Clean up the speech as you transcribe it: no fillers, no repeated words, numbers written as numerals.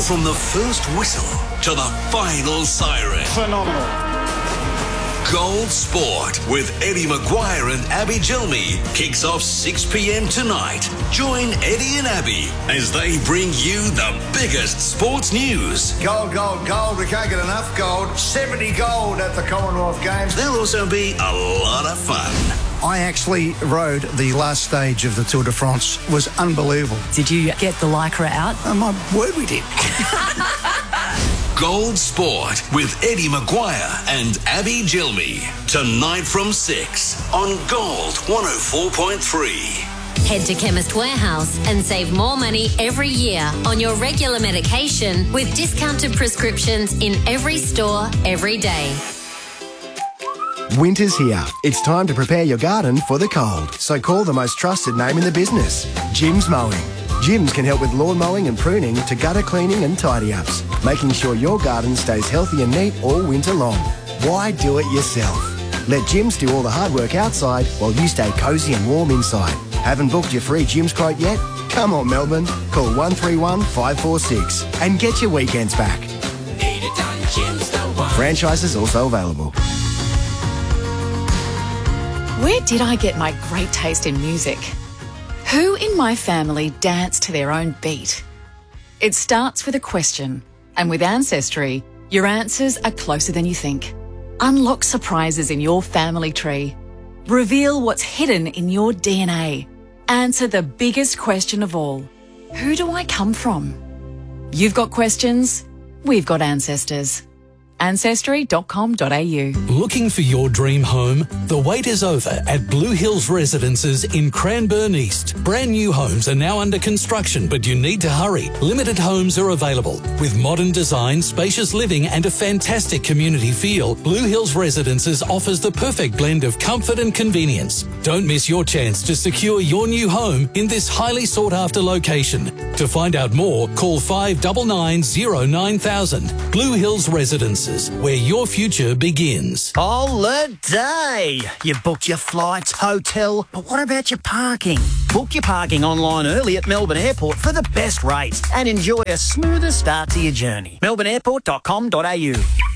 From the first whistle to the final siren. Phenomenal. Gold Sport with Eddie Maguire and Abby Gilmy kicks off 6 p.m. tonight. Join Eddie and Abby as they bring you the biggest sports news. Gold, gold, gold. We can't get enough gold. 70 gold at the Commonwealth Games. There'll also be a lot of fun. I actually rode the last stage of the Tour de France. It was unbelievable. Did you get the Lycra out? My word, we did. Gold Sport with Eddie Maguire and Abby Gilmy. Tonight from 6 on Gold 104.3. Head to Chemist Warehouse and save more money every year on your regular medication with discounted prescriptions in every store, every day. Winter's here. It's time to prepare your garden for the cold. So call the most trusted name in the business, Jim's Mowing. Jim's can help with lawn mowing and pruning to gutter cleaning and tidy-ups, making sure your garden stays healthy and neat all winter long. Why do it yourself? Let Jim's do all the hard work outside while you stay cosy and warm inside. Haven't booked your free Jim's quote yet? Come on, Melbourne. Call 131 546 and get your weekends back. Need it done, Jim's the one. Franchises also available. Where did I get my great taste in music? Who in my family dance to their own beat? It starts with a question, and with Ancestry, your answers are closer than you think. Unlock surprises in your family tree. Reveal what's hidden in your DNA. Answer the biggest question of all. Who do I come from? You've got questions, we've got ancestors. Ancestry.com.au. Looking for your dream home? The wait is over at Blue Hills Residences in Cranbourne East. Brand new homes are now under construction, but you need to hurry. Limited homes are available. With modern design, spacious living and a fantastic community feel, Blue Hills Residences offers the perfect blend of comfort and convenience. Don't miss your chance to secure your new home in this highly sought after location. To find out more, call 59909,000. Blue Hills Residences, where your future begins. Holiday! You've booked your flights, hotel, but what about your parking? Book your parking online early at Melbourne Airport for the best rates and enjoy a smoother start to your journey. melbourneairport.com.au.